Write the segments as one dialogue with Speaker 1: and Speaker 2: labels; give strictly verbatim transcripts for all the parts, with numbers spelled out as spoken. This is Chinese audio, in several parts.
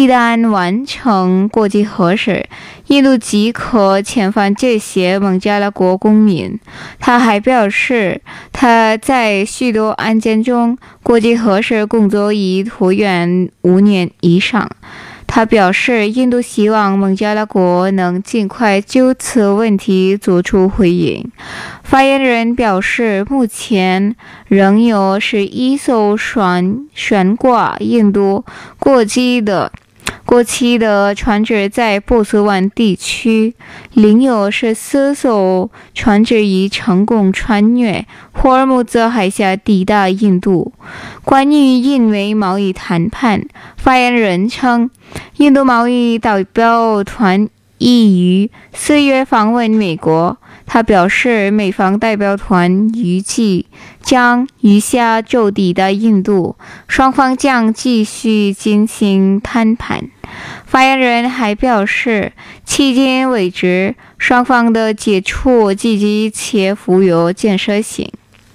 Speaker 1: 一旦完成国际核实，印度即可遣返这些孟加拉国公民。他还表示，他在许多案件中，国际核实工作已拖延五年以上。他表示，印度希望孟加拉国能尽快就此问题作出回应。发言人表示，目前仍有十一艘悬悬挂印度国籍的国旗的船只在波斯湾地区，另有十四艘船只已成功穿越霍尔木兹海峡抵达印度。关于印美贸易谈判，发言人称，印度贸易代表团已于四月访问美国。他表示，美方代表团预计将于下周抵达印度，双方将继续进行谈判。发言人还表示，迄今为止，双方的接触积极且富有建设性。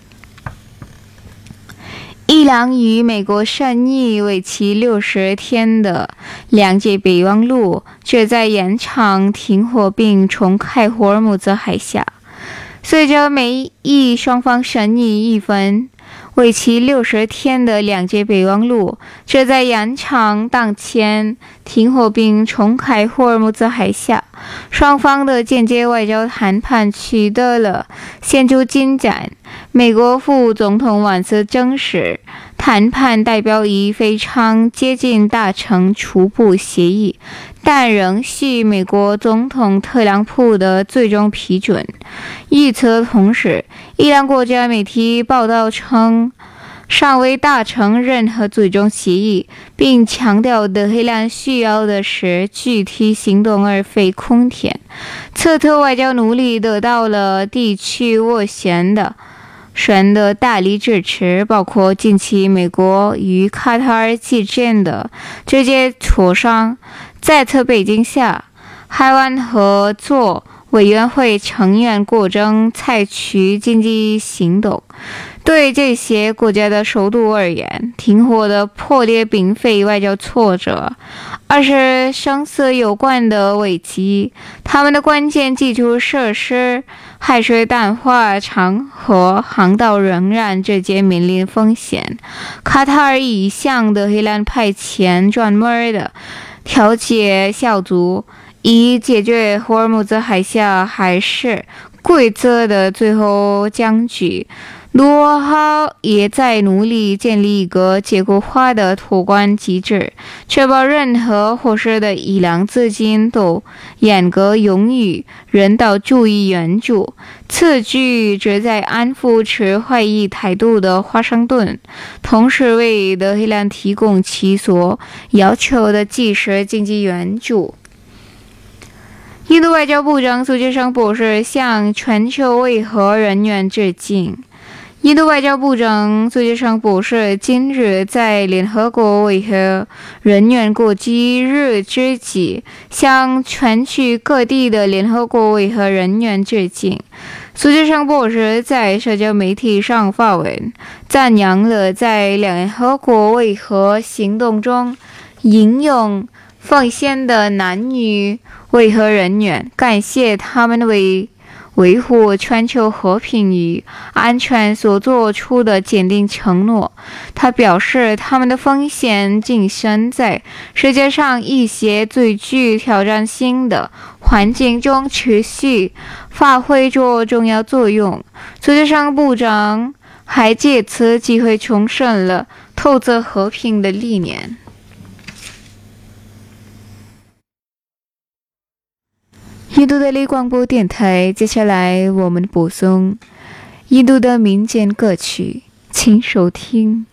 Speaker 1: 伊朗与美国审议为期六十天的两届备忘录，旨在延长停火并重开霍尔木兹海峡。随着美伊双方审议一份为期六十天的两届备忘录，旨在延长当前停火并重开霍尔木兹海峡。双方的间接外交谈判取得了显著进展。美国副总统万斯证实，谈判代表已非常接近达成初步协议，但仍需美国总统特朗普的最终批准。与此同时，伊朗国家媒体报道称，尚未达成任何最终协议，并强调德黑兰需要的是具体行动而非空谈。此次外交努力得到了地区斡旋的神的大力支持，包括近期美国与卡塔尔之间的直接磋商。在此背景下，海湾合作委员会成员国正采取经济行动。对这些国家的首都而言，停火的破裂并非外交挫折，而是生死有关的危机。他们的关键基础设施、海水淡化厂和航道仍然直接面临风险。卡塔尔已向德黑兰派遣专门的调解小组，以解决霍尔木兹海峡海事规则的最后僵局。卢瓦号也在努力建立一个结构化的托管机制，确保任何获释的伊朗资金都严格用于人道主义援助。此举旨在安抚持怀疑态度的华盛顿，同时为德黑兰提供其所要求的即时经济援助。印度外交部长苏杰生博士向全球维和人员致敬。印度外交部长苏杰生博士今日在联合国维和人员国际日之际，向全球各地的联合国维和人员致敬。苏杰生博士在社交媒体上发文，赞扬了在联合国维和行动中英勇奉献的男女维和人员，感谢他们为维护全球和平与安全所做出的坚定承诺。他表示，他们的奉献精神在世界上一些最具挑战性的环境中持续发挥着重要作用。苏杰生部长还借此机会重申了投资和平的理念。印度德里广播电台，接下来我们播送印度的民间歌曲，请收听。